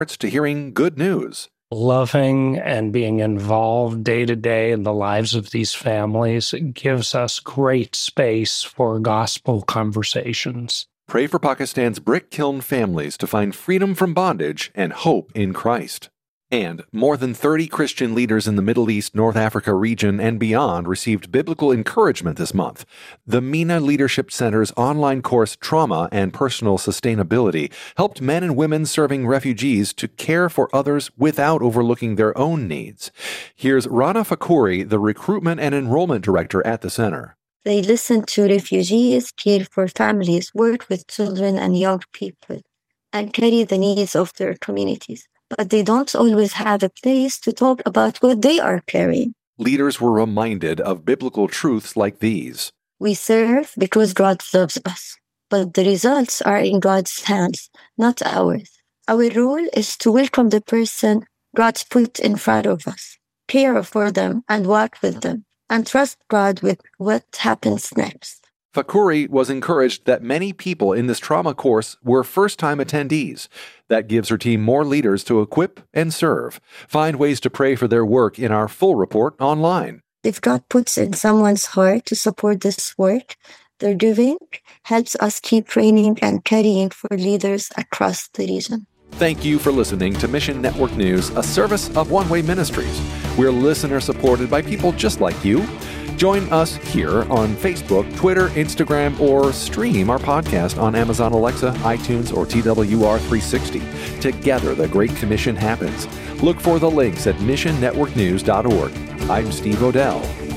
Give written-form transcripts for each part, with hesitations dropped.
to hearing good news. Loving and being involved day to day in the lives of these families gives us great space for gospel conversations. Pray for Pakistan's brick kiln families to find freedom from bondage and hope in Christ. And more than 30 Christian leaders in the Middle East, North Africa region, and beyond received biblical encouragement this month. The MENA Leadership Center's online course, Trauma and Personal Sustainability, helped men and women serving refugees to care for others without overlooking their own needs. Here's Rana Fakouri, the Recruitment and Enrollment Director at the center. They listen to refugees, care for families, work with children and young people, and carry the needs of their communities. But they don't always have a place to talk about what they are carrying. Leaders were reminded of biblical truths like these. We serve because God loves us, but the results are in God's hands, not ours. Our role is to welcome the person God's put in front of us, care for them and walk with them, and trust God with what happens next. Fakouri was encouraged that many people in this trauma course were first-time attendees. That gives her team more leaders to equip and serve. Find ways to pray for their work in our full report online. If God puts in someone's heart to support this work, their giving helps us keep training and carrying for leaders across the region. Thank you for listening to Mission Network News, a service of One Way Ministries. We're listener-supported by people just like you. Join us here on Facebook, Twitter, Instagram, or stream our podcast on Amazon Alexa, iTunes, or TWR360. Together, the Great Commission happens. Look for the links at missionnetworknews.org. I'm Steve Odell.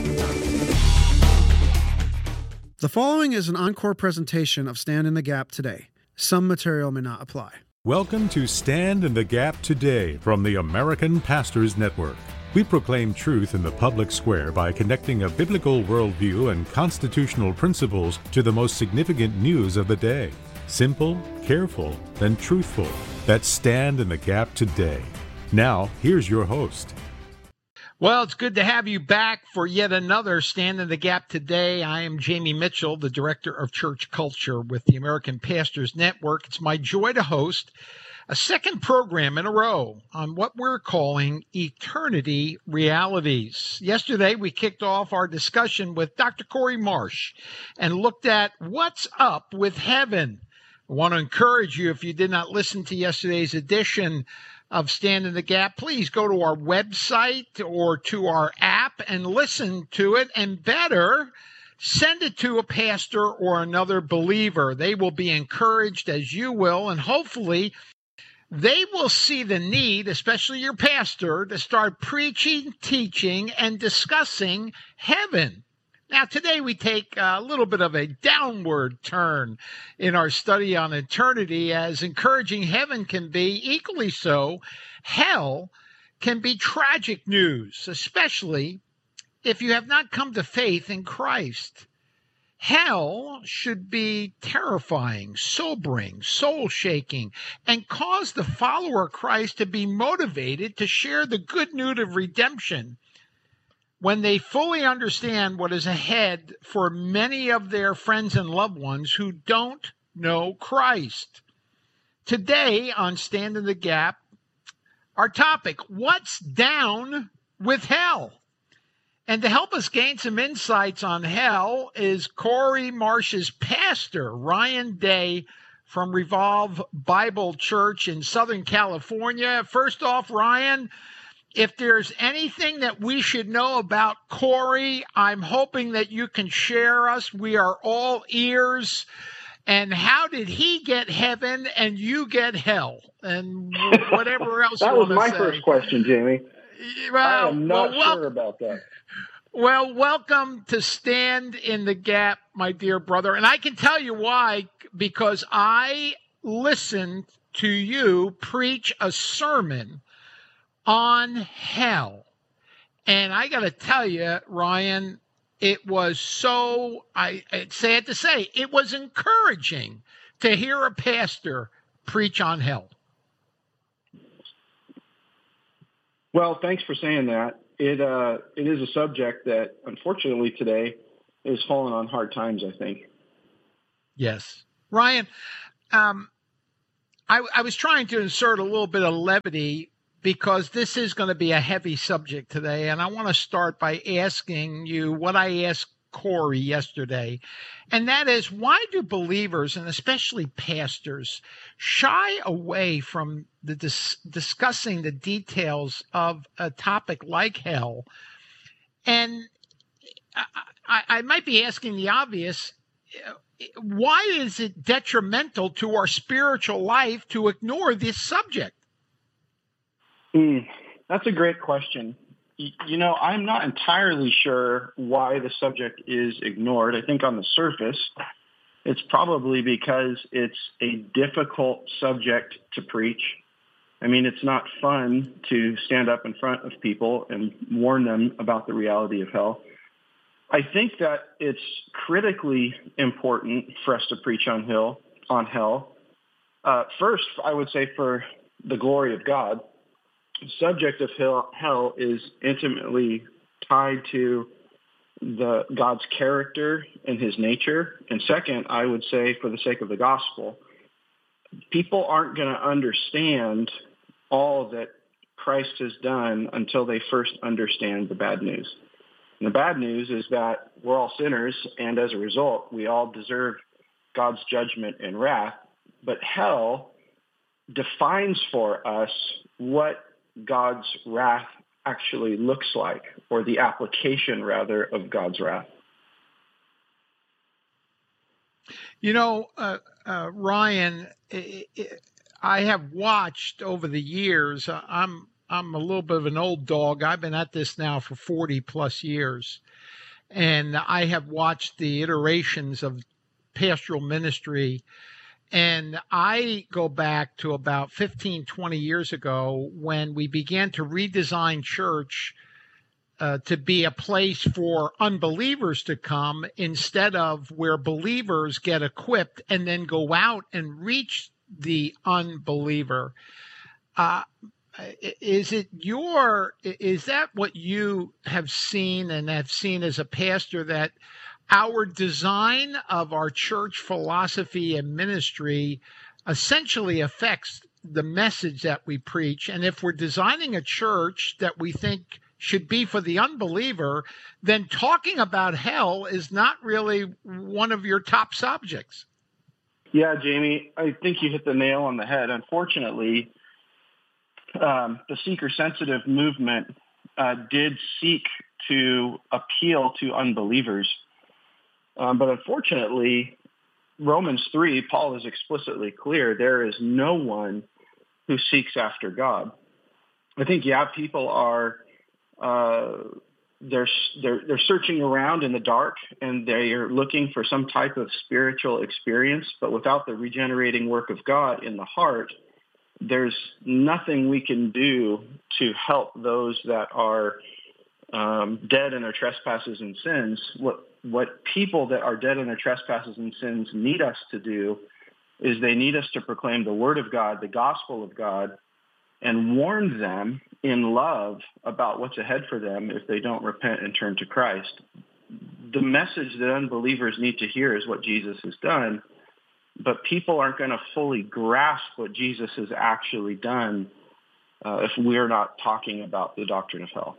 The following is an encore presentation of Stand in the Gap Today. Some material may not apply. Welcome to Stand in the Gap Today from the American Pastors Network. We proclaim truth in the public square by connecting a biblical worldview and constitutional principles to the most significant news of the day. Simple, careful, and truthful. That's Stand in the Gap Today. Now, here's your host. Well, it's good to have you back for yet another Stand in the Gap Today. I am Jamie Mitchell, the Director of Church Culture with the American Pastors Network. It's my joy to host a second program in a row on what we're calling Eternity Realities. Yesterday, we kicked off our discussion with Dr. Corey Marsh and looked at what's up with heaven. I want to encourage you, if you did not listen to yesterday's edition of Stand in the Gap, please go to our website or to our app and listen to it, and better, send it to a pastor or another believer. They will be encouraged as you will, and hopefully they will see the need, especially your pastor, to start preaching, teaching, and discussing heaven. Now, today we take a little bit of a downward turn in our study on eternity, as encouraging heaven can be, equally so, hell can be tragic news, especially if you have not come to faith in Christ. Hell should be terrifying, sobering, soul-shaking, and cause the follower of Christ to be motivated to share the good news of redemption when they fully understand what is ahead for many of their friends and loved ones who don't know Christ. Today on Stand in the Gap, our topic, what's down with hell? And to help us gain some insights on hell is Corey Marsh's pastor, Ryan Day, from Revolve Bible Church in Southern California. First off, Ryan, if there's anything that we should know about Corey, I'm hoping that you can share us. We are all ears. And how did he get heaven and you get hell? And whatever else that you was want to my say. first question, Jamie. Well, I am not sure about that. Well, welcome to Stand in the Gap, my dear brother. And I can tell you why, because I listened to you preach a sermon on hell. And I got to tell you, Ryan, it was so, it's sad to say, it was encouraging to hear a pastor preach on hell. Well, thanks for saying that. It is a subject that, unfortunately, today is falling on hard times, I think. Yes. Ryan, I was trying to insert a little bit of levity because this is going to be a heavy subject today. And I want to start by asking you what I asked Corey yesterday. And that is, why do believers, and especially pastors, shy away from discussing the details of a topic like hell? And I might be asking the obvious. Why is it detrimental to our spiritual life to ignore this subject? That's a great question. I'm not entirely sure why the subject is ignored. I think on the surface, it's probably because it's a difficult subject to preach. I mean, it's not fun to stand up in front of people and warn them about the reality of hell. I think that it's critically important for us to preach on hell. First, I would say for the glory of God. The subject of hell is intimately tied to God's character and his nature. And second, I would say for the sake of the gospel, people aren't going to understand all that Christ has done until they first understand the bad news. And the bad news is that we're all sinners, and as a result, we all deserve God's judgment and wrath. But hell defines for us what God's wrath actually looks like, or the application, rather, of God's wrath. Ryan, I have watched over the years. I'm a little bit of an old dog. I've been at this now for 40 plus years. And I have watched the iterations of pastoral ministry. And I go back to about 15, 20 years ago when we began to redesign church to be a place for unbelievers to come instead of where believers get equipped and then go out and reach the unbeliever. Is that what you have seen and have seen as a pastor, that our design of our church philosophy and ministry essentially affects the message that we preach? And if we're designing a church that we think should be for the unbeliever, then talking about hell is not really one of your top subjects. Yeah, Jamie, I think you hit the nail on the head. Unfortunately, the seeker-sensitive movement did seek to appeal to unbelievers. But unfortunately, Romans 3, Paul is explicitly clear, there is no one who seeks after God. I think, people are they're searching around in the dark, and they are looking for some type of spiritual experience, but without the regenerating work of God in the heart, there's nothing we can do to help those that are dead in their trespasses and sins. What people that are dead in their trespasses and sins need us to do is they need us to proclaim the word of God, the gospel of God, and warn them in love about what's ahead for them if they don't repent and turn to Christ. The message that unbelievers need to hear is what Jesus has done, but people aren't going to fully grasp what Jesus has actually done if we're not talking about the doctrine of hell.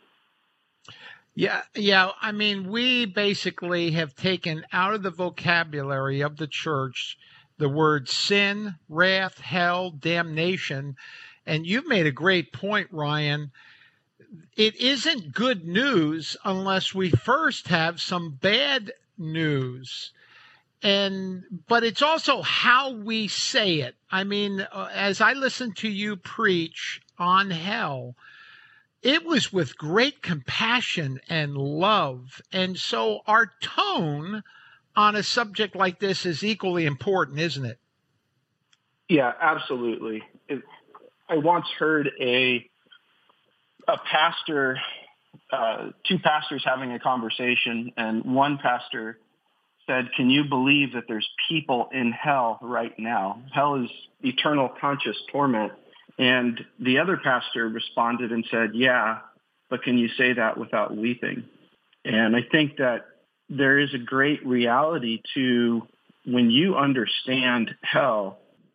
Yeah. I mean, we basically have taken out of the vocabulary of the church the words sin, wrath, hell, damnation. And you've made a great point, Ryan. It isn't good news unless we first have some bad news. But it's also how we say it. I mean, as I listened to you preach on hell, it was with great compassion and love. And so our tone on a subject like this is equally important, isn't it? Yeah, absolutely. I once heard a pastor, two pastors having a conversation, and one pastor said, "Can you believe that there's people in hell right now? Hell is eternal conscious torment." And the other pastor responded and said, "Yeah, but can you say that without weeping?" And I think that there is a great reality to when you understand hell,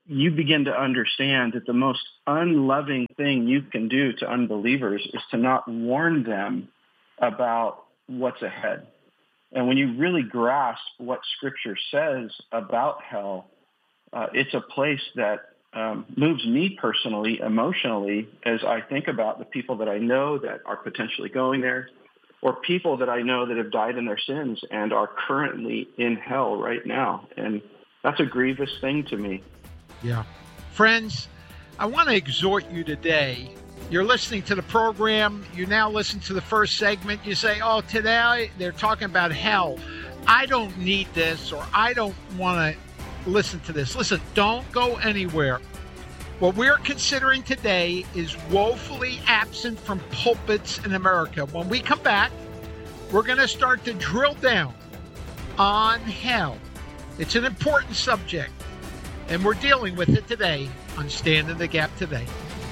you begin to understand that the most unloving thing you can do to unbelievers is to not warn them about what's ahead. And when you really grasp what Scripture says about hell, it's a place that moves me personally, emotionally, as I think about the people that I know that are potentially going there, or people that I know that have died in their sins and are currently in hell right now. And that's a grievous thing to me. Yeah. Friends, I want to exhort you today. You're listening to the program. You now listen to the first segment. You say, oh, today they're talking about hell. I don't need this, or I don't want to listen to this. Listen, don't go anywhere. What we're considering today is woefully absent from pulpits in America. When we come back, we're going to start to drill down on hell. It's an important subject, and we're dealing with it today on Stand in the Gap Today.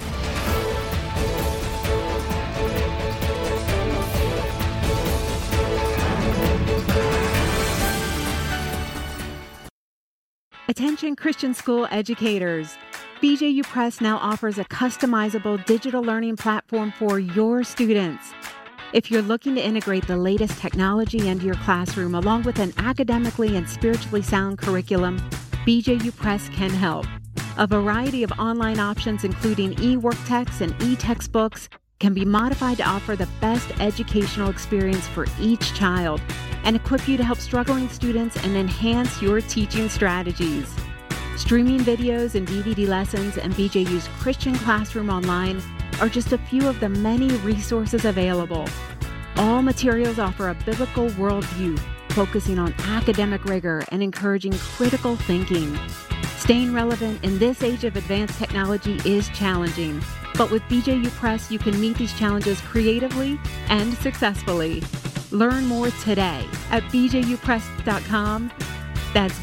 Attention Christian school educators. BJU Press now offers a customizable digital learning platform for your students. If you're looking to integrate the latest technology into your classroom along with an academically and spiritually sound curriculum, BJU Press can help. A variety of online options, including e-worktexts and e-textbooks, can be modified to offer the best educational experience for each child and equip you to help struggling students and enhance your teaching strategies. Streaming videos and DVD lessons and BJU's Christian Classroom Online are just a few of the many resources available. All materials offer a biblical worldview, focusing on academic rigor and encouraging critical thinking. Staying relevant in this age of advanced technology is challenging, but with BJU Press, you can meet these challenges creatively and successfully. Learn more today at bjupress.com. That's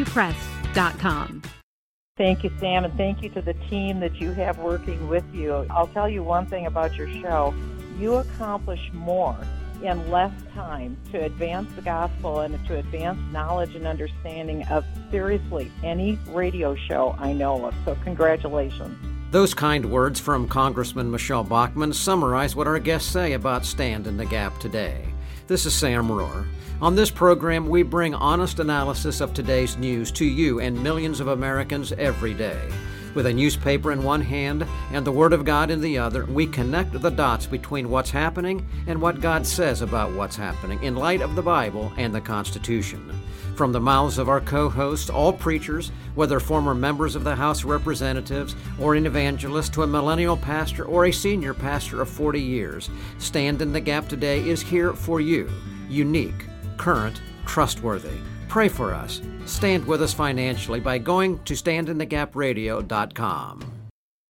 bjupress.com. Thank you, Sam, and thank you to the team that you have working with you. I'll tell you one thing about your show. You accomplish more in less time to advance the gospel and to advance knowledge and understanding of seriously any radio show I know of. So congratulations. Those kind words from Congressman Michelle Bachmann summarize what our guests say about Stand in the Gap today. This is Sam Rohr. On this program, we bring honest analysis of today's news to you and millions of Americans every day. With a newspaper in one hand and the Word of God in the other, we connect the dots between what's happening and what God says about what's happening in light of the Bible and the Constitution. From the mouths of our co-hosts, all preachers, whether former members of the House of Representatives or an evangelist to a millennial pastor or a senior pastor of 40 years, Stand in the Gap Today is here for you. Unique, current, trustworthy. Pray for us. Stand with us financially by going to standinthegapradio.com.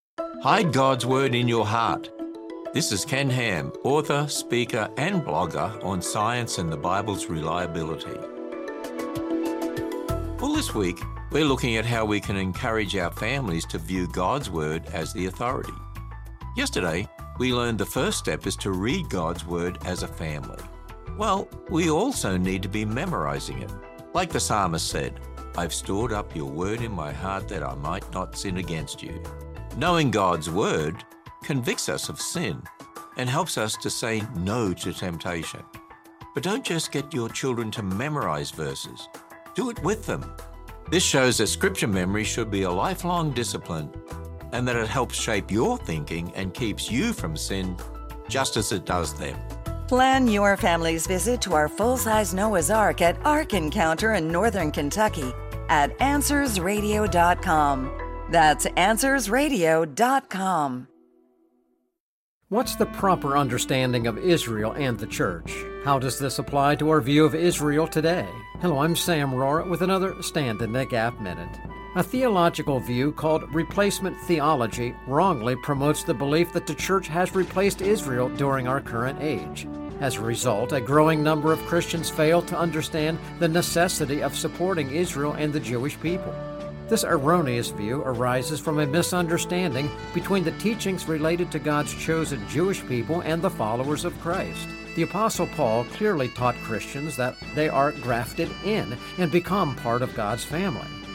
Hide God's Word in your heart. This is Ken Ham, author, speaker, and blogger on science and the Bible's reliability. Well, this week, we're looking at how we can encourage our families to view God's Word as the authority. Yesterday, we learned the first step is to read God's Word as a family. Well, we also need to be memorizing it. Like the psalmist said, I've stored up your word in my heart that I might not sin against you. Knowing God's Word convicts us of sin and helps us to say no to temptation. But don't just get your children to memorize verses. Do it with them. This shows that scripture memory should be a lifelong discipline and that it helps shape your thinking and keeps you from sin just as it does them. Plan your family's visit to our full-size Noah's Ark at Ark Encounter in Northern Kentucky at AnswersRadio.com. That's AnswersRadio.com. What's the proper understanding of Israel and the church? How does this apply to our view of Israel today? Hello, I'm Sam Rohr with another Stand in the Gap Minute. A theological view called replacement theology wrongly promotes the belief that the church has replaced Israel during our current age. As a result, a growing number of Christians fail to understand the necessity of supporting Israel and the Jewish people. This erroneous view arises from a misunderstanding between the teachings related to God's chosen Jewish people and the followers of Christ. The Apostle Paul clearly taught Christians that they are grafted in and become part of God's family.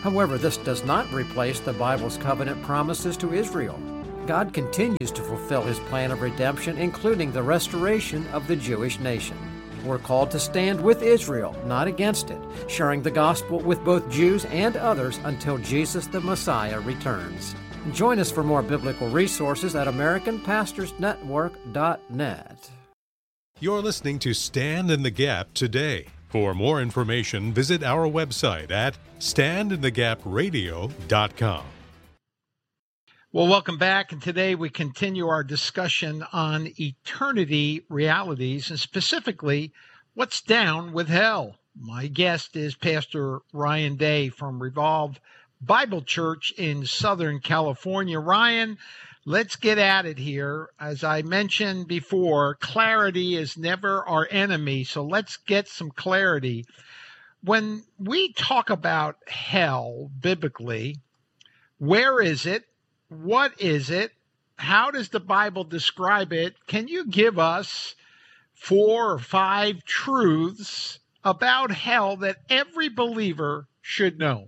However, this does not replace the Bible's covenant promises to Israel. God continues to fulfill His plan of redemption, including the restoration of the Jewish nation. We're called to stand with Israel, not against it, sharing the gospel with both Jews and others until Jesus the Messiah returns. Join us for more biblical resources at AmericanPastorsNetwork.net. You're listening to Stand in the Gap today. For more information, visit our website at standinthegapradio.com. Well, welcome back. And today we continue our discussion on eternity realities and specifically what's down with hell. My guest is Pastor Ryan Day from Revolve Bible Church in Southern California. Ryan, let's get at it here. As I mentioned before, clarity is never our enemy. So let's get some clarity. When we talk about hell biblically, where is it? What is it? How does the Bible describe it? Can you give us 4 or 5 truths about hell that every believer should know?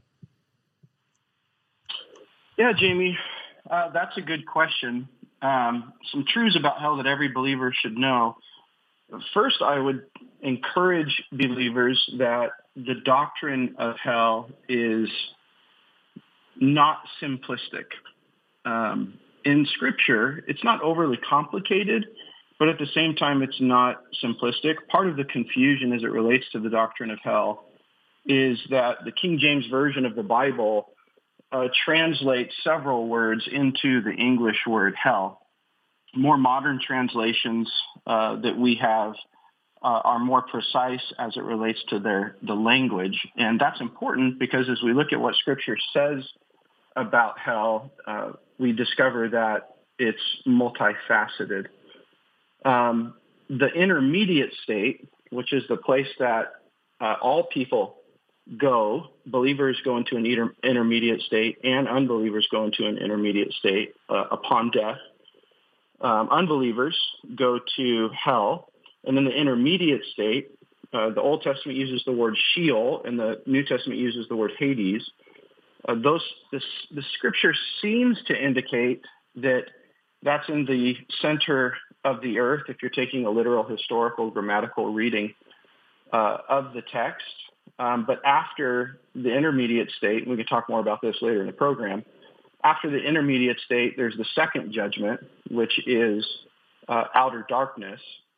Yeah, Jamie, that's a good question. Some truths about hell that every believer should know. First, I would encourage believers that the doctrine of hell is not simplistic. In Scripture, it's not overly complicated, but at the same time, it's not simplistic. Part of the confusion as it relates to the doctrine of hell is that the King James Version of the Bible translates several words into the English word hell. More modern translations that we have are more precise as it relates to the language. And that's important because as we look at what Scripture says about hell, we discover that it's multifaceted. The intermediate state, which is the place that all people go, believers go into an intermediate state and unbelievers go into an intermediate state upon death. Unbelievers go to hell. And then the intermediate state, the Old Testament uses the word Sheol and the New Testament uses the word Hades. The Scripture seems to indicate that that's in the center of the earth, if you're taking a literal, historical, grammatical reading of the text. But after the intermediate state, and we can talk more about this later in the program, after the intermediate state, there's the second judgment, which is outer darkness.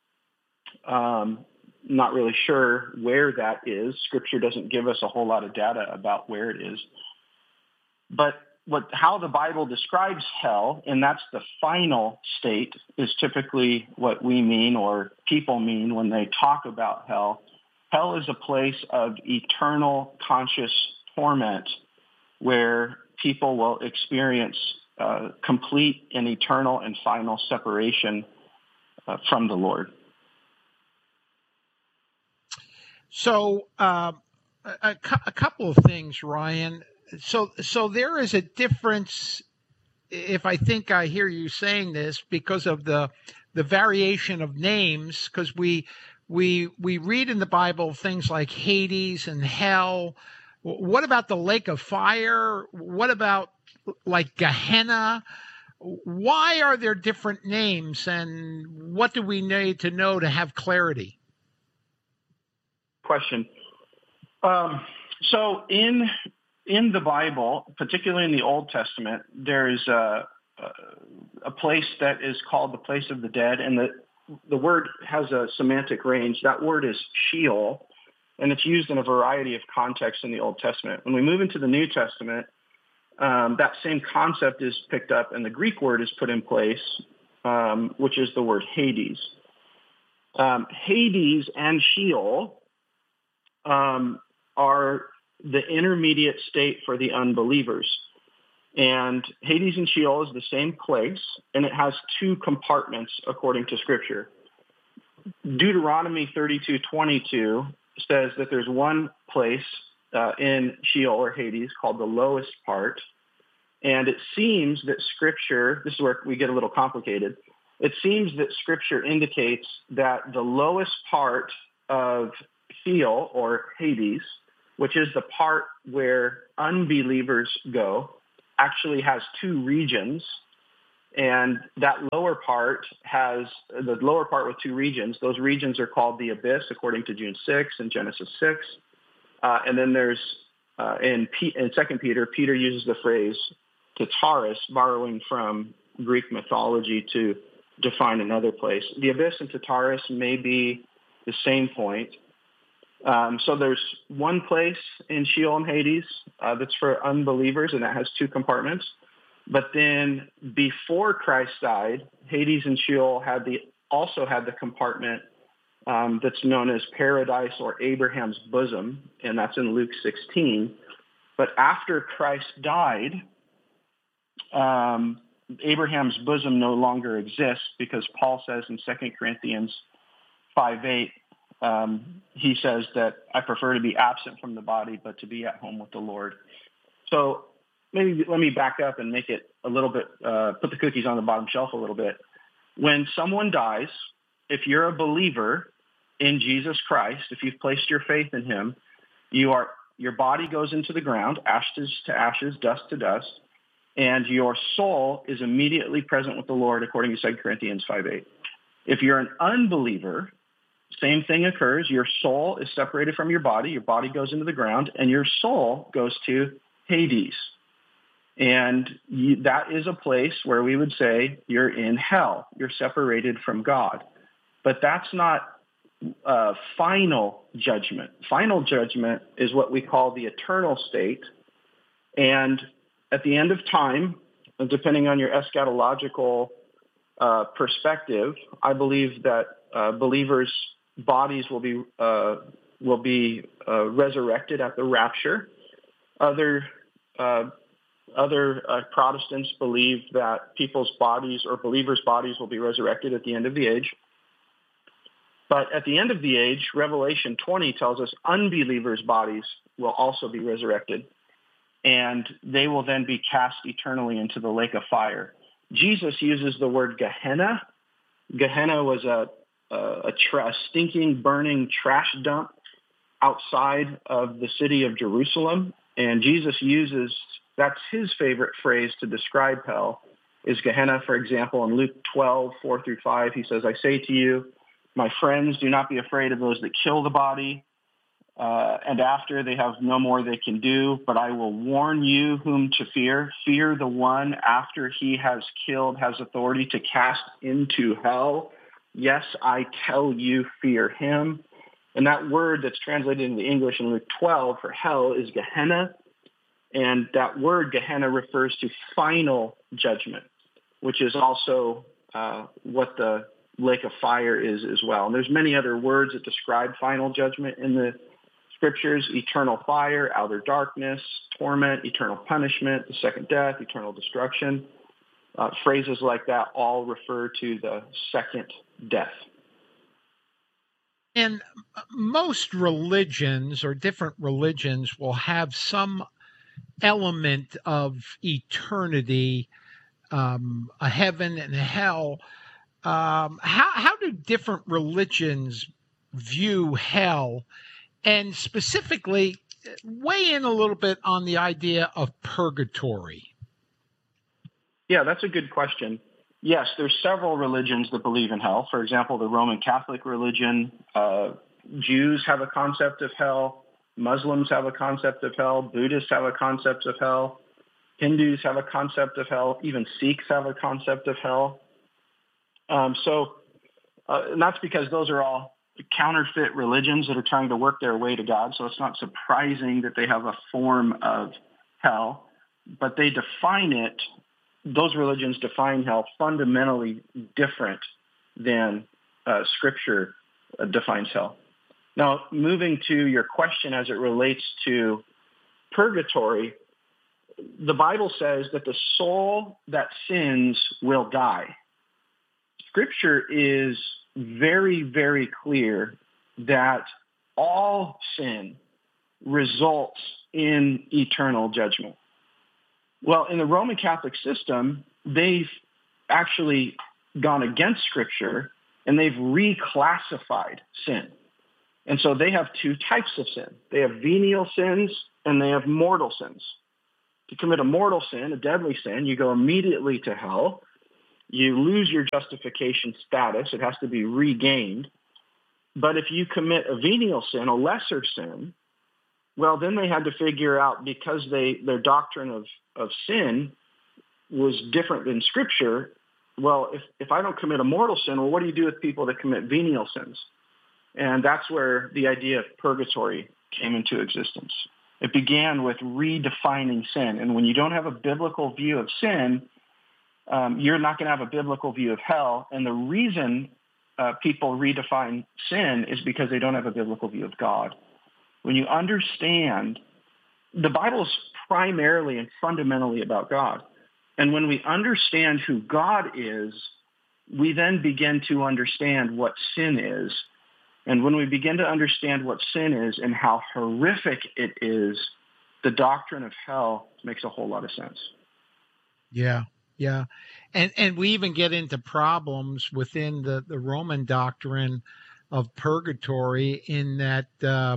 Not really sure where that is. Scripture doesn't give us a whole lot of data about where it is. But how the Bible describes hell, and that's the final state, is typically what we mean or people mean when they talk about hell. Hell is a place of eternal conscious torment where people will experience complete and eternal and final separation from the Lord. So a couple of things, Ryan. So there is a difference, if I think I hear you saying this, because of the variation of names, because we read in the Bible things like Hades and hell. What about the lake of fire? What about like Gehenna? Why are there different names, and what do we need to know to have clarity? Question. So in the Bible, particularly in the Old Testament, there's a place that is called the place of the dead, and the word has a semantic range. That word is Sheol, and it's used in a variety of contexts in the Old Testament. When we move into the New Testament, that same concept is picked up, and the Greek word is put in place, which is the word Hades. Hades and Sheol are the intermediate state for the unbelievers. And Hades and Sheol is the same place, and it has 2 compartments according to Scripture. Deuteronomy 32:22 says that there's one place in Sheol or Hades called the lowest part, and it seems that Scripture, this is where we get a little complicated, it seems that Scripture indicates that the lowest part of Sheol or Hades which is the part where unbelievers go, actually has two regions. And that lower part with two regions. Those regions are called the abyss, according to June 6 and Genesis 6. And then there's, in 2 Peter, Peter uses the phrase Tartarus, borrowing from Greek mythology to define another place. The abyss and Tartarus may be the same point. So there's one place in Sheol and Hades that's for unbelievers, and that has two compartments. But then before Christ died, Hades and Sheol also had the compartment that's known as paradise or Abraham's bosom, and that's in Luke 16. But after Christ died, Abraham's bosom no longer exists, because Paul says in 2 Corinthians 5:8, he says that I prefer to be absent from the body, but to be at home with the Lord. So maybe let me back up and make it a little bit, put the cookies on the bottom shelf a little bit. When someone dies, if you're a believer in Jesus Christ, if you've placed your faith in him, your body goes into the ground, ashes to ashes, dust to dust, and your soul is immediately present with the Lord, according to 2 Corinthians 5:8. If you're an unbeliever, same thing occurs. Your soul is separated from your body goes into the ground, and your soul goes to Hades. And that is a place where we would say you're in hell. You're separated from God. But that's not final judgment. Final judgment is what we call the eternal state. And at the end of time, depending on your eschatological perspective, I believe that believers' bodies will be resurrected at the rapture. Other Protestants believe that people's bodies or believers' bodies will be resurrected at the end of the age. But at the end of the age, Revelation 20 tells us unbelievers' bodies will also be resurrected, and they will then be cast eternally into the lake of fire. Jesus uses the word Gehenna. Gehenna was a stinking, burning trash dump outside of the city of Jerusalem. And Jesus that's his favorite phrase to describe hell, is Gehenna. For example, in Luke 12:4-5, he says, I say to you, my friends, do not be afraid of those that kill the body, and after they have no more they can do, but I will warn you whom to fear. Fear the one after he has killed has authority to cast into hell. Yes, I tell you, fear him. And that word that's translated into English in Luke 12 for hell is Gehenna. And that word Gehenna refers to final judgment, which is also what the lake of fire is as well. And there's many other words that describe final judgment in the scriptures: eternal fire, outer darkness, torment, eternal punishment, the second death, eternal destruction. Phrases like that all refer to the second death. And most religions or different religions will have some element of eternity, a heaven and a hell. How do different religions view hell? And specifically, weigh in a little bit on the idea of purgatory. Yeah, that's a good question. Yes, there's several religions that believe in hell. For example, the Roman Catholic religion, Jews have a concept of hell. Muslims have a concept of hell. Buddhists have a concept of hell. Hindus have a concept of hell. Even Sikhs have a concept of hell. And that's because those are all counterfeit religions that are trying to work their way to God. So it's not surprising that they have a form of hell, but they define it. Those religions define hell fundamentally different than Scripture defines hell. Now, moving to your question as it relates to purgatory, the Bible says that the soul that sins will die. Scripture is very, very clear that all sin results in eternal judgment. Well, in the Roman Catholic system, they've actually gone against Scripture, and they've reclassified sin. And so they have two types of sin. They have venial sins and they have mortal sins. If you commit a mortal sin, a deadly sin, you go immediately to hell. You lose your justification status. It has to be regained. But if you commit a venial sin, a lesser sin, well, then they had to figure out, because their doctrine of sin was different than Scripture, well, if I don't commit a mortal sin, well, what do you do with people that commit venial sins? And that's where the idea of purgatory came into existence. It began with redefining sin. And when you don't have a biblical view of sin, you're not going to have a biblical view of hell. And the reason people redefine sin is because they don't have a biblical view of God. When you understand, the Bible is primarily and fundamentally about God. And when we understand who God is, we then begin to understand what sin is. And when we begin to understand what sin is and how horrific it is, the doctrine of hell makes a whole lot of sense. Yeah. Yeah. And we even get into problems within the Roman doctrine of purgatory, in that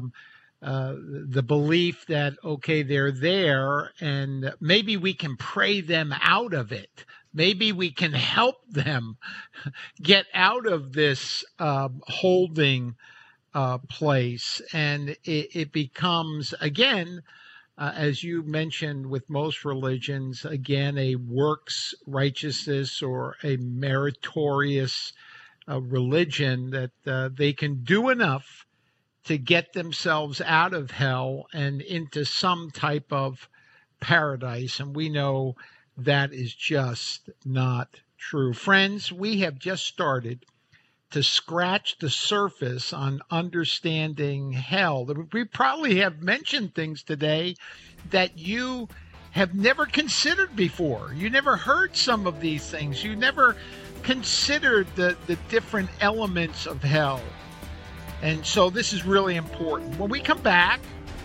the belief that, okay, they're there and maybe we can pray them out of it. Maybe we can help them get out of this holding place. And it becomes, again, as you mentioned with most religions, again, a works righteousness or a meritorious religion that they can do enough to get themselves out of hell and into some type of paradise. And we know that is just not true. Friends, we have just started to scratch the surface on understanding hell. We probably have mentioned things today that you have never considered before. You never heard some of these things. You never considered the different elements of hell. And so this is really important. When we come back,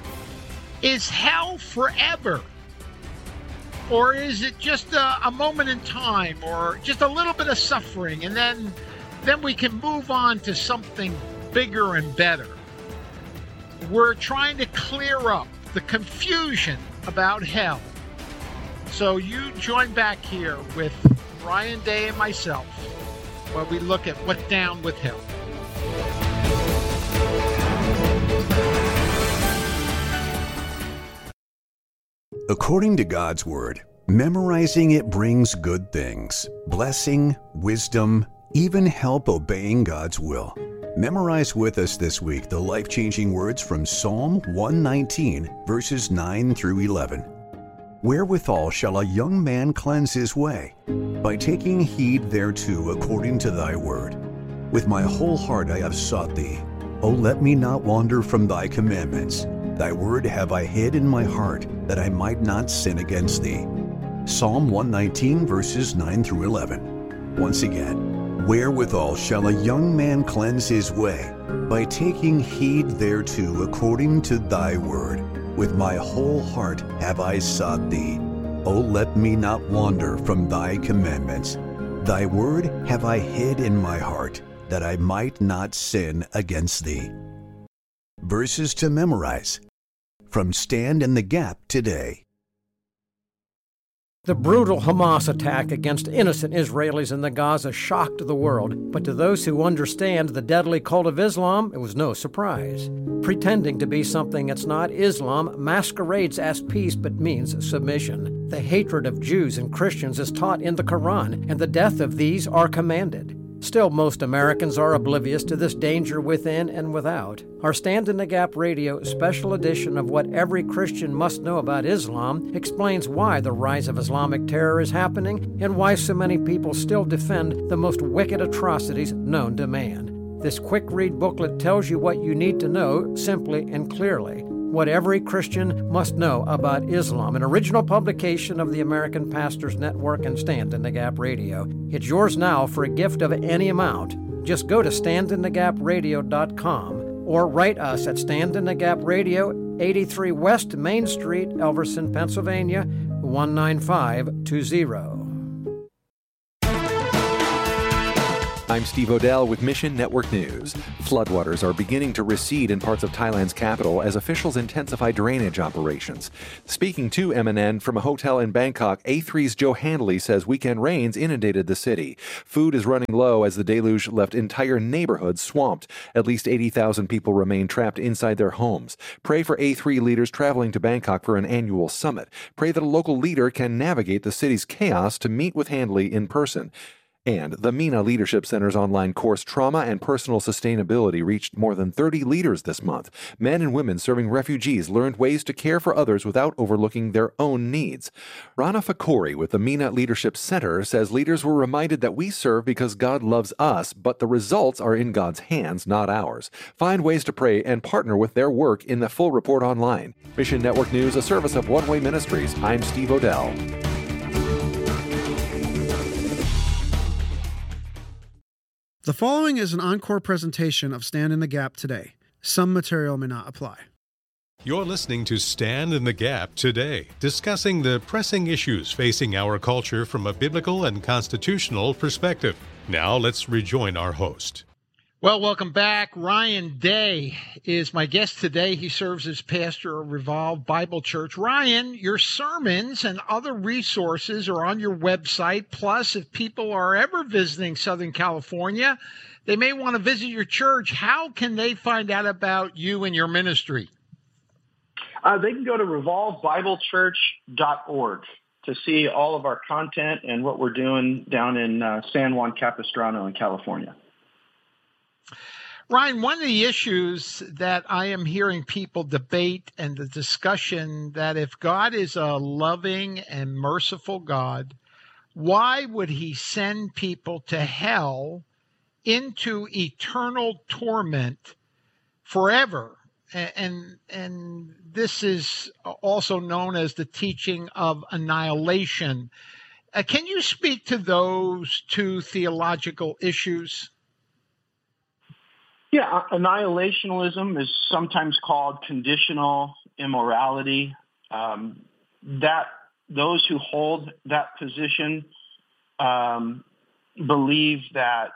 is hell forever? Or is it just a moment in time, or just a little bit of suffering, and then we can move on to something bigger and better? We're trying to clear up the confusion about hell. So you join back here with Brian Day and myself while we look at what's down with hell. According to God's Word, memorizing it brings good things, blessing, wisdom, even help obeying God's will. Memorize with us this week the life-changing words from Psalm 119, verses 9 through 11. Wherewithal shall a young man cleanse his way? By taking heed thereto according to thy word. With my whole heart I have sought thee. O let me not wander from thy commandments. Thy word have I hid in my heart, that I might not sin against thee. Psalm 119, verses 9 through 11. Once again, wherewithal shall a young man cleanse his way? By taking heed thereto according to thy word. With my whole heart have I sought thee. O let me not wander from thy commandments. Thy word have I hid in my heart, that I might not sin against thee. Verses to memorize from Stand in the Gap Today. The brutal Hamas attack against innocent Israelis in the Gaza shocked the world, but to those who understand the deadly cult of Islam, it was no surprise. Pretending to be something it's not, Islam masquerades as peace but means submission. The hatred of Jews and Christians is taught in the Quran, and the death of these are commanded. Still, most Americans are oblivious to this danger within and without. Our Stand in the Gap Radio special edition of What Every Christian Must Know About Islam explains why the rise of Islamic terror is happening and why so many people still defend the most wicked atrocities known to man. This quick read booklet tells you what you need to know simply and clearly. What Every Christian Must Know About Islam, an original publication of the American Pastors Network and Stand in the Gap Radio. It's yours now for a gift of any amount. Just go to standinthegapradio.com or write us at Stand in the Gap Radio, 83 West Main Street, Elverson, Pennsylvania, 19520. I'm Steve Odell with Mission Network News. Floodwaters are beginning to recede in parts of Thailand's capital as officials intensify drainage operations. Speaking to MNN from a hotel in Bangkok, A3's Joe Handley says weekend rains inundated the city. Food is running low as the deluge left entire neighborhoods swamped. At least 80,000 people remain trapped inside their homes. Pray for A3 leaders traveling to Bangkok for an annual summit. Pray that a local leader can navigate the city's chaos to meet with Handley in person. And the MENA Leadership Center's online course, Trauma and Personal Sustainability, reached more than 30 leaders this month. Men and women serving refugees learned ways to care for others without overlooking their own needs. Rana Fakori with the MENA Leadership Center says leaders were reminded that we serve because God loves us, but the results are in God's hands, not ours. Find ways to pray and partner with their work in the full report online. Mission Network News, a service of One Way Ministries. I'm Steve Odell. The following is an encore presentation of Stand in the Gap Today. Some material may not apply. You're listening to Stand in the Gap Today, discussing the pressing issues facing our culture from a biblical and constitutional perspective. Now let's rejoin our host. Well, welcome back. Ryan Day is my guest today. He serves as pastor of Revolve Bible Church. Ryan, your sermons and other resources are on your website. Plus, if people are ever visiting Southern California, they may want to visit your church. How can they find out about you and your ministry? They can go to revolvebiblechurch.org to see all of our content and what we're doing down in San Juan Capistrano in California. Ryan, one of the issues that I am hearing people debate and the discussion that if God is a loving and merciful God, why would he send people to hell into eternal torment forever? And this is also known as the teaching of annihilation. Can you speak to those two theological issues? Yeah, annihilationism is sometimes called conditional immorality. That those who hold that position believe that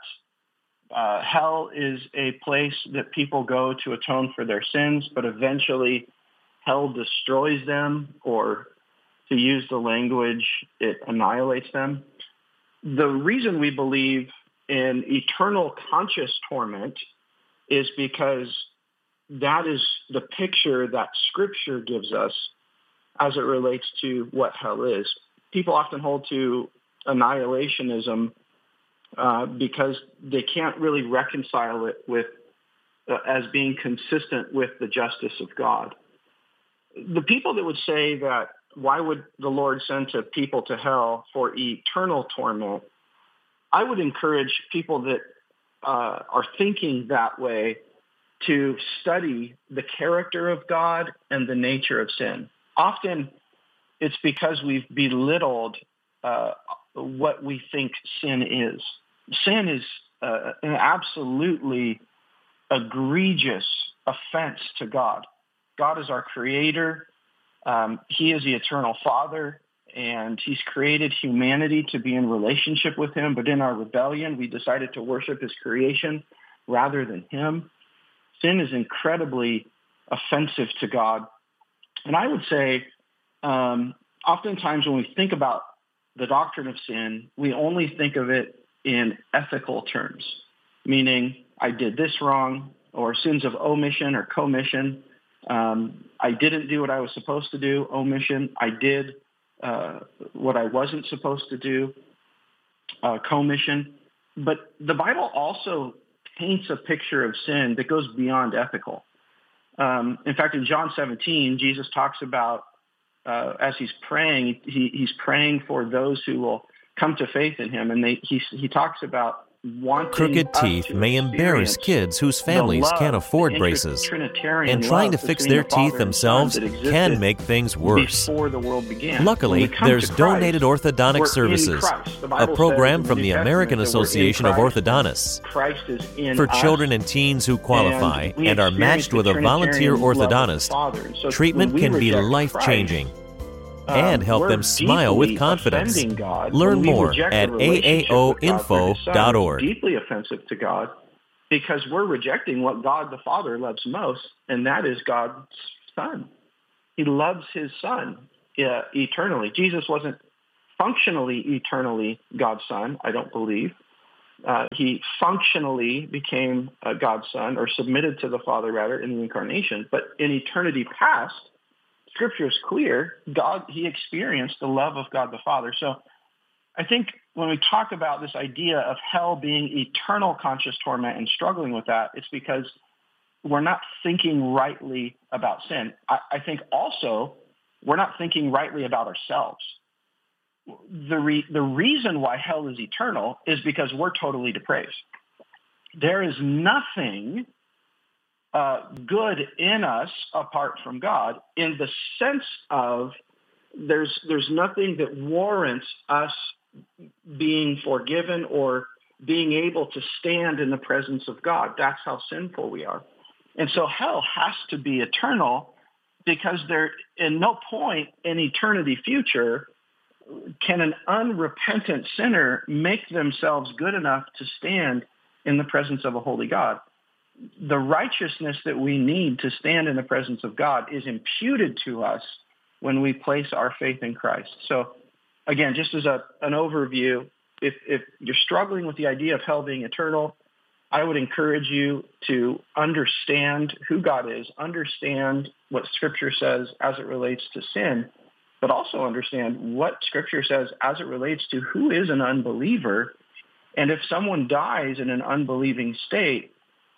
hell is a place that people go to atone for their sins, but eventually hell destroys them, or to use the language, it annihilates them. The reason we believe in eternal conscious torment is because that is the picture that Scripture gives us as it relates to what hell is. People often hold to annihilationism because they can't really reconcile it with as being consistent with the justice of God. The people that would say that why would the Lord send people to hell for eternal torment, I would encourage people that are thinking that way to study the character of God and the nature of sin. Often it's because we've belittled what we think sin is. Sin is an absolutely egregious offense to God. God is our creator. He is the eternal Father, and he's created humanity to be in relationship with him. But in our rebellion, we decided to worship his creation rather than him. Sin is incredibly offensive to God. And I would say oftentimes when we think about the doctrine of sin, we only think of it in ethical terms, meaning I did this wrong, or sins of omission or commission. I didn't do what I was supposed to do, omission. I did what I wasn't supposed to do, commission. But the Bible also paints a picture of sin that goes beyond ethical. In fact, in John 17, Jesus talks about, as he's praying, he's praying for those who will come to faith in him. And he talks about wanting crooked teeth may embarrass kids whose families can't afford braces, and trying to fix their teeth themselves can make things worse. Luckily, there's Donated Orthodontic Services, a program from the American Association of Orthodontists for children and teens who qualify and are matched with a volunteer orthodontist. Treatment can be life-changing. and help them smile with confidence. Learn more at aaoinfo.org. Deeply offensive to God because we're rejecting what God the Father loves most, and that is God's Son. He loves his Son eternally. Jesus wasn't functionally eternally God's Son, I don't believe. He functionally became God's Son, or submitted to the Father, rather, in the incarnation. But in eternity past, Scripture is clear, he experienced the love of God the Father. So I think when we talk about this idea of hell being eternal conscious torment and struggling with that, it's because we're not thinking rightly about sin. I think also we're not thinking rightly about ourselves. The reason why hell is eternal is because we're totally depraved. There is nothing good in us apart from God, in the sense of there's nothing that warrants us being forgiven or being able to stand in the presence of God. That's how sinful we are. And so hell has to be eternal, because there, in no point in eternity future can an unrepentant sinner make themselves good enough to stand in the presence of a holy God. The righteousness that we need to stand in the presence of God is imputed to us when we place our faith in Christ. So again, just as an overview, if you're struggling with the idea of hell being eternal, I would encourage you to understand who God is, understand what Scripture says as it relates to sin, but also understand what Scripture says as it relates to who is an unbeliever. And if someone dies in an unbelieving state,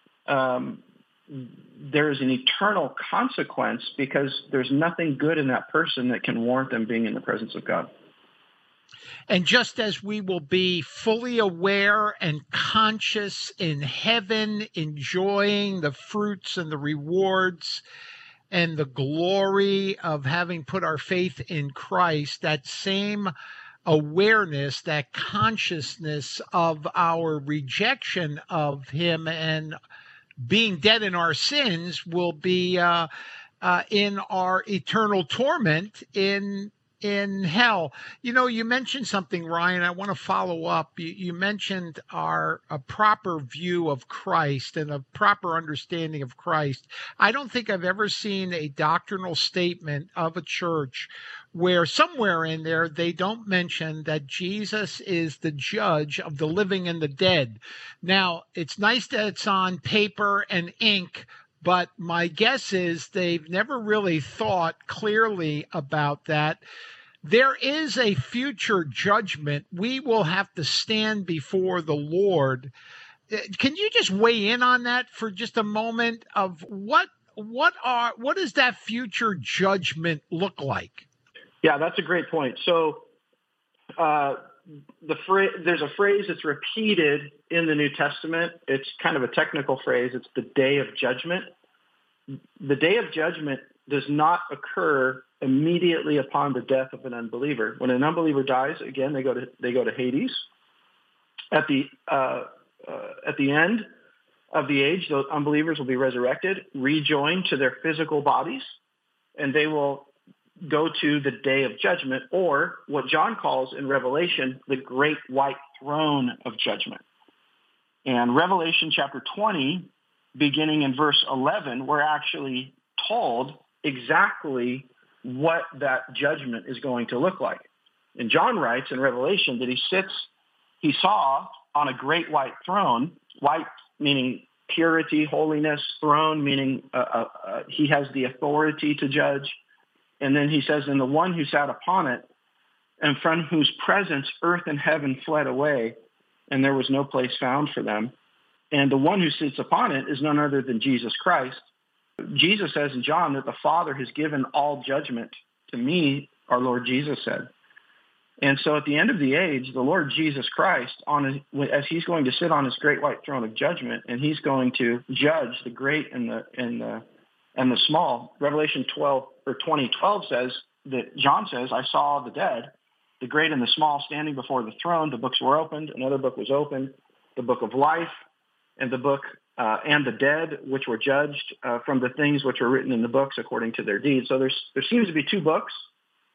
there is an eternal consequence, because there's nothing good in that person that can warrant them being in the presence of God. And just as we will be fully aware and conscious in heaven, enjoying the fruits and the rewards and the glory of having put our faith in Christ, that same awareness, that consciousness of our rejection of him and being dead in our sins will be in our eternal torment in hell. You know, you mentioned something, Ryan. I want to follow up. You mentioned a proper view of Christ and a proper understanding of Christ. I don't think I've ever seen a doctrinal statement of a church where somewhere in there they don't mention that Jesus is the judge of the living and the dead. Now, it's nice that it's on paper and ink, but my guess is they've never really thought clearly about that. There is a future judgment. We will have to stand before the Lord. Can you just weigh in on that for just a moment of what does that future judgment look like? Yeah, that's a great point. So there's a phrase that's repeated in the New Testament. It's kind of a technical phrase. It's the day of judgment. The day of judgment does not occur immediately upon the death of an unbeliever. When an unbeliever dies, again, they go to Hades. At the end of the age, those unbelievers will be resurrected, rejoined to their physical bodies, and they will go to the day of judgment, or what John calls in Revelation, the great white throne of judgment. And Revelation chapter 20, beginning in verse 11, we're actually told exactly what that judgment is going to look like. And John writes in Revelation that he saw on a great white throne, white meaning purity, holiness, throne meaning he has the authority to judge. And then he says, and the one who sat upon it, and from whose presence earth and heaven fled away, and there was no place found for them. And the one who sits upon it is none other than Jesus Christ. Jesus says in John that the Father has given all judgment to me, our Lord Jesus said. And so at the end of the age, the Lord Jesus Christ, as he's going to sit on his great white throne of judgment, and he's going to judge the great and the small. Revelation 20:12 says that John says, I saw the dead, the great and the small, standing before the throne. The books were opened. Another book was opened, the book of life, and the book and the dead, which were judged from the things which were written in the books according to their deeds. So there seems to be two books,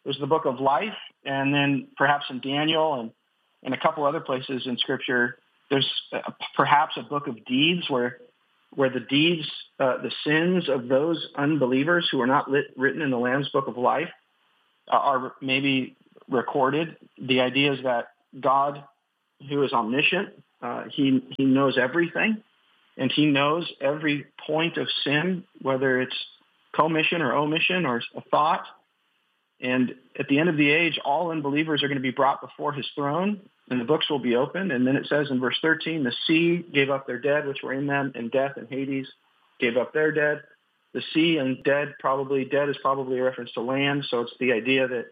There's the book of life, and then perhaps in Daniel and a couple other places in Scripture, there's perhaps a book of deeds where the deeds, the sins of those unbelievers who are not written in the Lamb's book of life are maybe recorded. The idea is that God, who is omniscient, he knows everything, and he knows every point of sin, whether it's commission or omission or a thought. And at the end of the age, all unbelievers are going to be brought before his throne, and the books will be opened. And then it says in verse 13, the sea gave up their dead, which were in them, and death and Hades gave up their dead. The sea and dead is probably a reference to land. So it's the idea that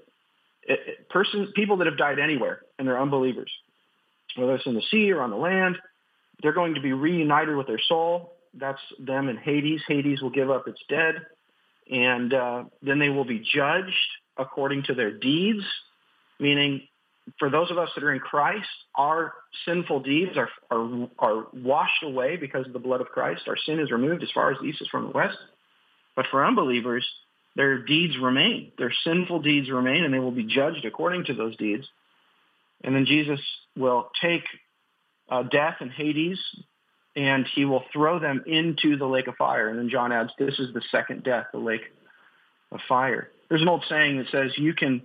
people that have died anywhere and they're unbelievers, whether it's in the sea or on the land, they're going to be reunited with their soul. That's them in Hades. Hades will give up its dead, and then they will be judged according to their deeds, meaning for those of us that are in Christ, our sinful deeds are washed away because of the blood of Christ. Our sin is removed as far as the east is from the west. But for unbelievers, their deeds remain. Their sinful deeds remain, and they will be judged according to those deeds. And then Jesus will take death and Hades, and he will throw them into the lake of fire. And then John adds, this is the second death, the lake of fire. There's an old saying that says you can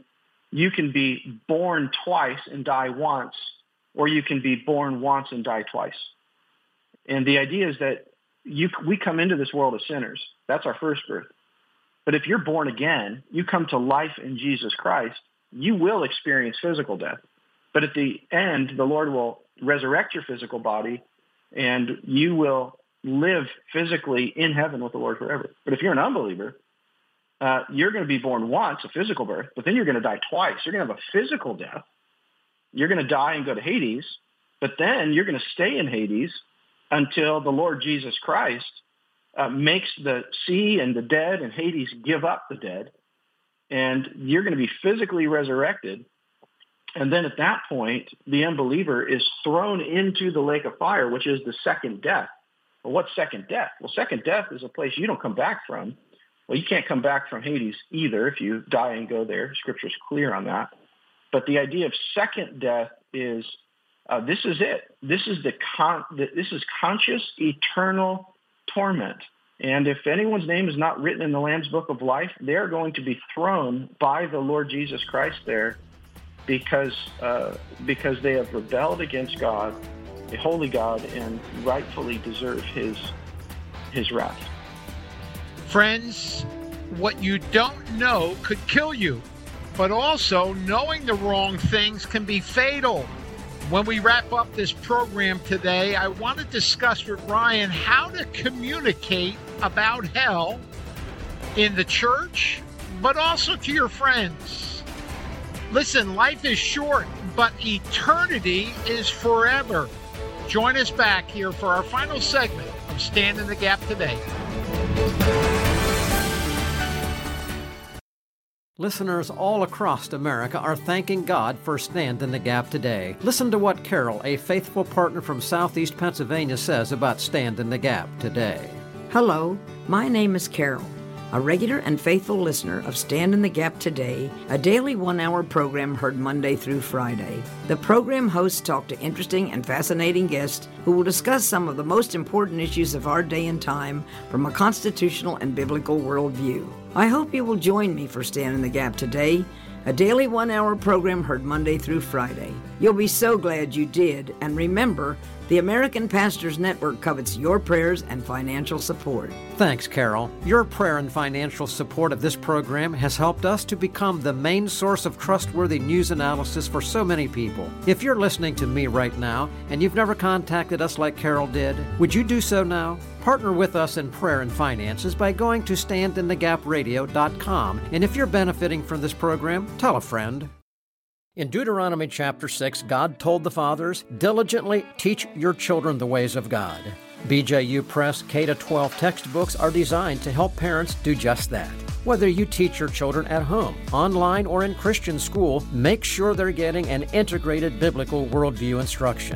be born twice and die once, or you can be born once and die twice. And the idea is that we come into this world as sinners. That's our first birth. But if you're born again, you come to life in Jesus Christ, you will experience physical death. But at the end, the Lord will resurrect your physical body, and you will live physically in heaven with the Lord forever. But if you're an unbeliever, you're going to be born once, a physical birth, but then you're going to die twice. You're going to have a physical death. You're going to die and go to Hades, but then you're going to stay in Hades until the Lord Jesus Christ makes the sea and the dead and Hades give up the dead, and you're going to be physically resurrected. And then at that point, the unbeliever is thrown into the lake of fire, which is the second death. Well, what's second death? Well, second death is a place you don't come back from. Well, you can't come back from Hades either if you die and go there. Scripture's clear on that. But the idea of second death is this is it. This is conscious, eternal torment. And if anyone's name is not written in the Lamb's book of life, they are going to be thrown by the Lord Jesus Christ there because they have rebelled against God, a holy God, and rightfully deserve his wrath. Friends, what you don't know could kill you, but also knowing the wrong things can be fatal. When we wrap up this program today, I want to discuss with Ryan how to communicate about hell in the church, but also to your friends. Listen, life is short, but eternity is forever. Join us back here for our final segment of Stand in the Gap Today. Listeners all across America are thanking God for Stand in the Gap Today. Listen to what Carol, a faithful partner from Southeast Pennsylvania, says about Stand in the Gap Today. Hello, my name is Carol, a regular and faithful listener of Stand in the Gap Today, a daily 1-hour program heard Monday through Friday. The program hosts talk to interesting and fascinating guests who will discuss some of the most important issues of our day and time from a constitutional and biblical worldview. I hope you will join me for Stand in the Gap Today, a daily 1-hour program heard Monday through Friday. You'll be so glad you did, and remember, the American Pastors Network covets your prayers and financial support. Thanks, Carol. Your prayer and financial support of this program has helped us to become the main source of trustworthy news analysis for so many people. If you're listening to me right now and you've never contacted us like Carol did, would you do so now? Partner with us in prayer and finances by going to standinthegapradio.com. And if you're benefiting from this program, tell a friend. In Deuteronomy chapter 6, God told the fathers, diligently teach your children the ways of God. BJU Press K-12 textbooks are designed to help parents do just that. Whether you teach your children at home, online, or in Christian school, make sure they're getting an integrated biblical worldview instruction.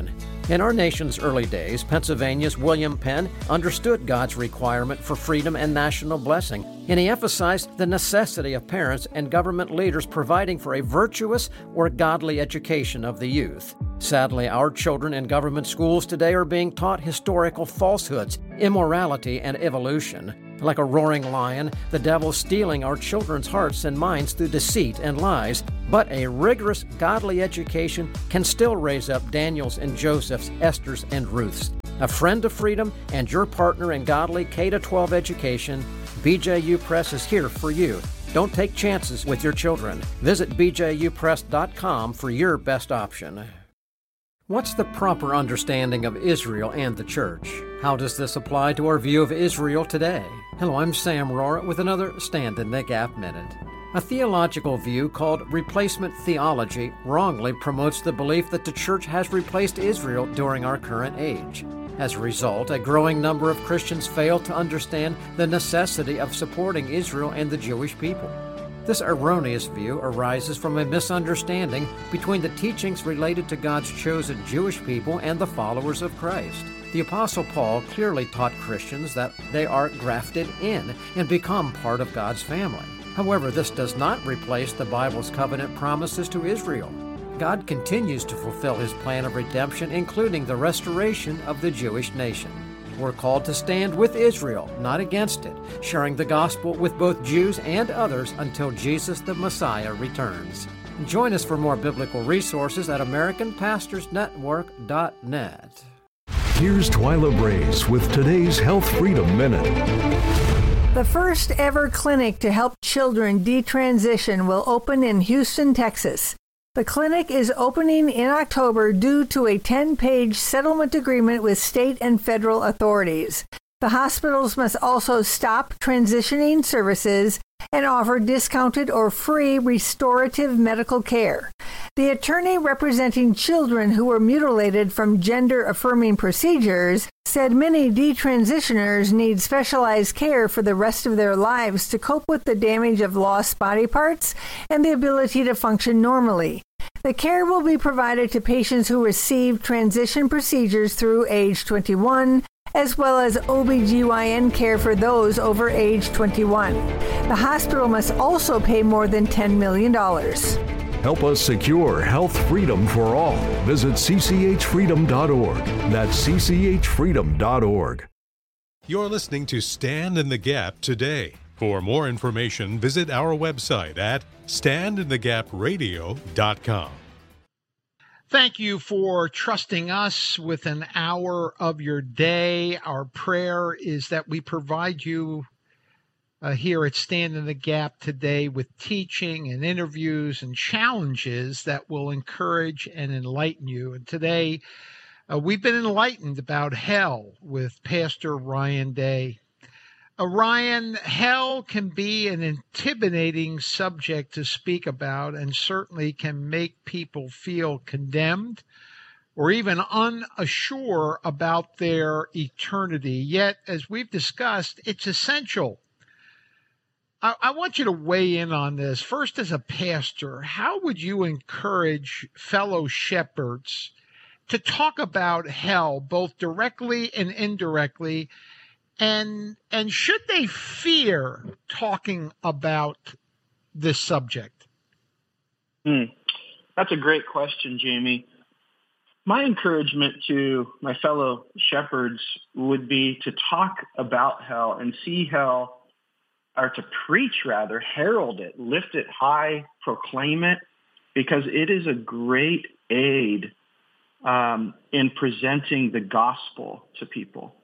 In our nation's early days, Pennsylvania's William Penn understood God's requirement for freedom and national blessing, and he emphasized the necessity of parents and government leaders providing for a virtuous or godly education of the youth. Sadly, our children in government schools today are being taught historical falsehoods, immorality, and evolution. Like a roaring lion, the devil's stealing our children's hearts and minds through deceit and lies, but a rigorous, godly education can still raise up Daniels and Josephs, Esthers and Ruths. A friend of freedom and your partner in godly K-12 education, BJU Press is here for you. Don't take chances with your children. Visit bjupress.com for your best option. What's the proper understanding of Israel and the church? How does this apply to our view of Israel today? Hello, I'm Sam Rohrer with another Stand in the Gap Minute. A theological view called replacement theology wrongly promotes the belief that the church has replaced Israel during our current age. As a result, a growing number of Christians fail to understand the necessity of supporting Israel and the Jewish people. This erroneous view arises from a misunderstanding between the teachings related to God's chosen Jewish people and the followers of Christ. The Apostle Paul clearly taught Christians that they are grafted in and become part of God's family. However, this does not replace the Bible's covenant promises to Israel. God continues to fulfill His plan of redemption, including the restoration of the Jewish nation. We're called to stand with Israel, not against it, sharing the gospel with both Jews and others until Jesus the Messiah returns. Join us for more biblical resources at AmericanPastorsNetwork.net. Here's Twyla Brace with today's Health Freedom Minute. The first ever clinic to help children detransition will open in Houston, Texas. The clinic is opening in October due to a 10-page settlement agreement with state and federal authorities. The hospitals must also stop transitioning services and offer discounted or free restorative medical care. The attorney representing children who were mutilated from gender-affirming procedures said many detransitioners need specialized care for the rest of their lives to cope with the damage of lost body parts and the ability to function normally. The care will be provided to patients who receive transition procedures through age 21, as well as OBGYN care for those over age 21. The hospital must also pay more than $10 million. Help us secure health freedom for all. Visit cchfreedom.org. That's cchfreedom.org. You're listening to Stand in the Gap today. For more information, visit our website at standinthegapradio.com. Thank you for trusting us with an hour of your day. Our prayer is that we provide you here at Stand in the Gap today with teaching and interviews and challenges that will encourage and enlighten you. And today, we've been enlightened about hell with Pastor Ryan Day. Ryan, hell can be an intimidating subject to speak about and certainly can make people feel condemned or even unsure about their eternity. Yet, as we've discussed, it's essential. I want you to weigh in on this. First, as a pastor, how would you encourage fellow shepherds to talk about hell, both directly and indirectly? And should they fear talking about this subject? That's a great question, Jamie. My encouragement to my fellow shepherds would be to talk about hell and see hell, or to preach rather, herald it, lift it high, proclaim it, because it is a great aid in presenting the gospel to people.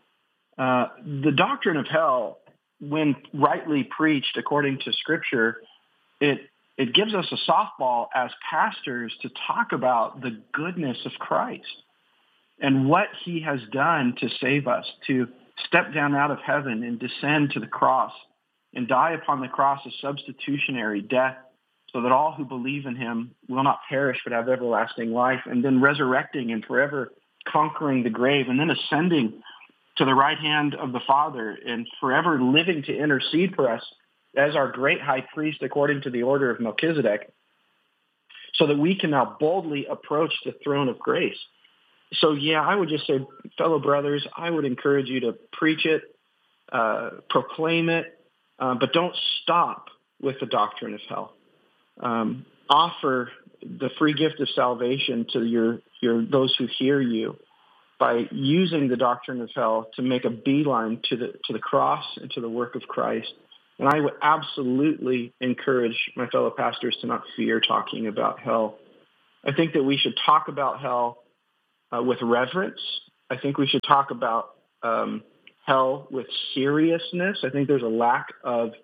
The doctrine of hell, when rightly preached according to Scripture, it gives us a softball as pastors to talk about the goodness of Christ and what He has done to save us, to step down out of heaven and descend to the cross and die upon the cross a substitutionary death so that all who believe in Him will not perish but have everlasting life, and then resurrecting and forever conquering the grave, and then ascending to the right hand of the Father and forever living to intercede for us as our great high priest according to the order of Melchizedek, so that we can now boldly approach the throne of grace. So I would just say, fellow brothers, I would encourage you to preach it, proclaim it, but don't stop with the doctrine of hell. Offer the free gift of salvation to those who hear you by using the doctrine of hell to make a beeline to the cross and to the work of Christ. And I would absolutely encourage my fellow pastors to not fear talking about hell. I think that we should talk about hell with reverence. I think we should talk about hell with seriousness. I think there's a lack of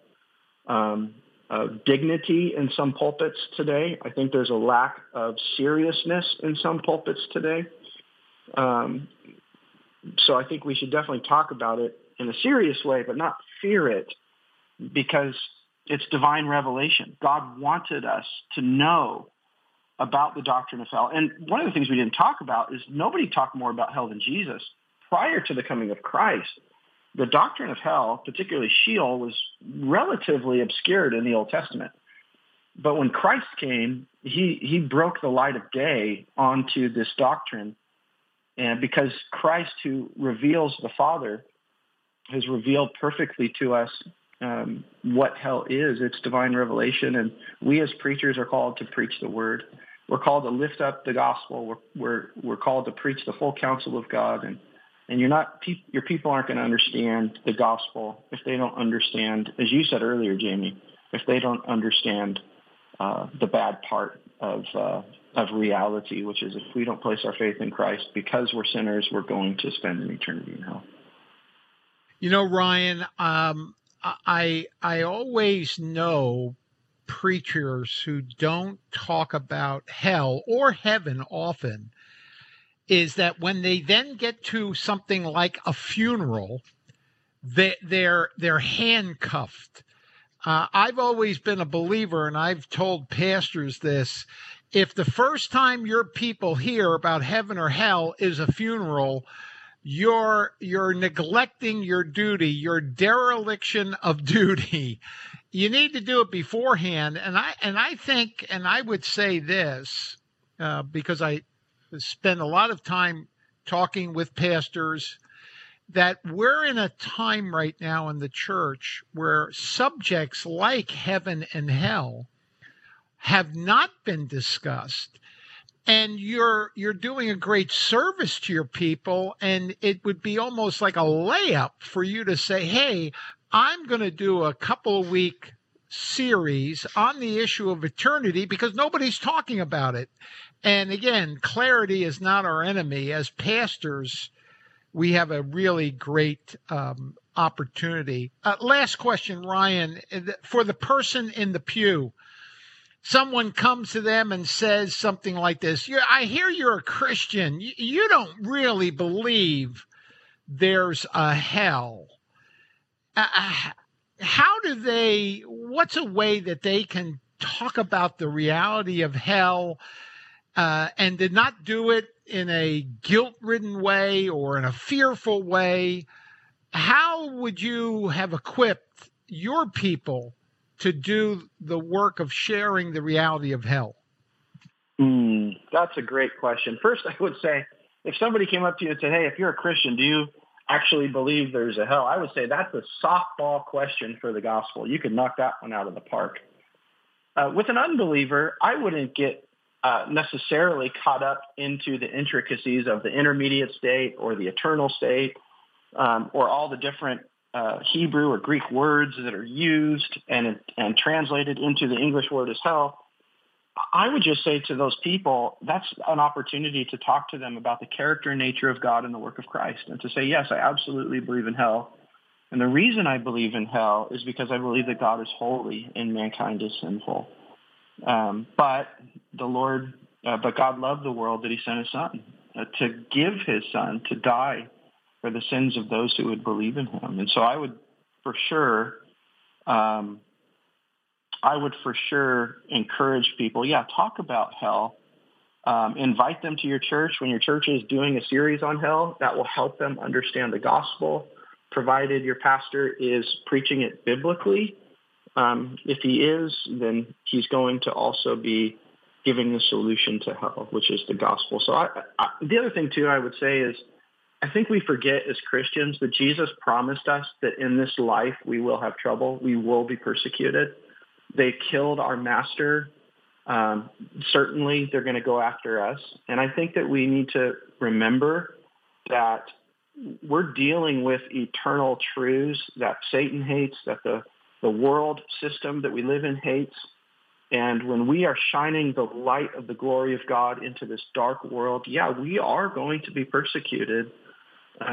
dignity in some pulpits today. I think there's a lack of seriousness in some pulpits today. So I think we should definitely talk about it in a serious way, but not fear it, because it's divine revelation. God wanted us to know about the doctrine of hell. And one of the things we didn't talk about is nobody talked more about hell than Jesus. Prior to the coming of Christ, the doctrine of hell, particularly Sheol, was relatively obscured in the Old Testament. But when Christ came, he broke the light of day onto this doctrine. And because Christ, who reveals the Father, has revealed perfectly to us what hell is, it's divine revelation. And we as preachers are called to preach the word. We're called to lift up the gospel. We're called to preach the full counsel of God. And your people aren't going to understand the gospel if they don't understand, as you said earlier, Jamie, if they don't understand the bad part of reality, which is if we don't place our faith in Christ, because we're sinners, we're going to spend an eternity in hell. Ryan, I always know preachers who don't talk about hell or heaven often, is that when they then get to something like a funeral, they're handcuffed. I've always been a believer, and I've told pastors this: if the first time your people hear about heaven or hell is a funeral, you're neglecting your duty, your dereliction of duty. You need to do it beforehand. And I think, and I would say this, because I spend a lot of time talking with pastors, that we're in a time right now in the church where subjects like heaven and hell have not been discussed. And you're doing a great service to your people, and it would be almost like a layup for you to say, hey, I'm going to do a couple of week series on the issue of eternity because nobody's talking about it. And again, clarity is not our enemy. As pastors, we have a really great opportunity. Last question, Ryan, for the person in the pew. Someone comes to them and says something like this: I hear you're a Christian. You don't really believe there's a hell. What's a way that they can talk about the reality of hell and to not do it in a guilt-ridden way or in a fearful way? How would you have equipped your people to do the work of sharing the reality of hell? That's a great question. First, I would say, if somebody came up to you and said, hey, if you're a Christian, do you actually believe there's a hell? I would say that's a softball question for the gospel. You could knock that one out of the park. With an unbeliever, I wouldn't get necessarily caught up into the intricacies of the intermediate state or the eternal state, or all the different Hebrew or Greek words that are used and translated into the English word as hell. I would just say to those people, that's an opportunity to talk to them about the character and nature of God and the work of Christ, and to say, yes, I absolutely believe in hell. And the reason I believe in hell is because I believe that God is holy and mankind is sinful. But God loved the world that he sent his son to give his son to die for the sins of those who would believe in him. And so I would for sure encourage people, talk about hell. Invite them to your church. When your church is doing a series on hell, that will help them understand the gospel, provided your pastor is preaching it biblically. If he is, then he's going to also be giving the solution to hell, which is the gospel. So the other thing, too, I would say is I think we forget as Christians that Jesus promised us that in this life we will have trouble. We will be persecuted. They killed our master. Certainly they're going to go after us. And I think that we need to remember that we're dealing with eternal truths that Satan hates, that the world system that we live in hates. And when we are shining the light of the glory of God into this dark world, we are going to be persecuted.